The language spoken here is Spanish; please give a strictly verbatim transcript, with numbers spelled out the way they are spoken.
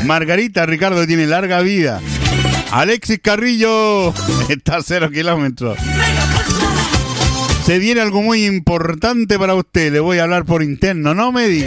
Margarita, Ricardo tiene larga vida. Alexis Carrillo está a cero kilómetros. Se viene algo muy importante para usted. Le voy a hablar por interno, no me diga.